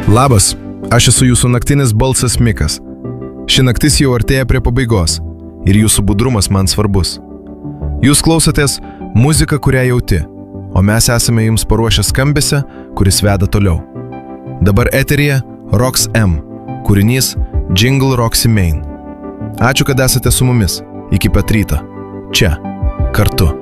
Labas, aš esu jūsų naktinis balsas Mikas. Ši naktis jau artėja prie pabaigos ir jūsų budrumas man svarbus. Jūs klausotės muziką, kurią jauti, o mes esame jums paruošę skambesį, kuris veda toliau. Dabar eteryje Rox M, kūrinys Jingle Roxy Main. Ačiū, kad esate su mumis. Iki pat ryto. Čia. Kartu.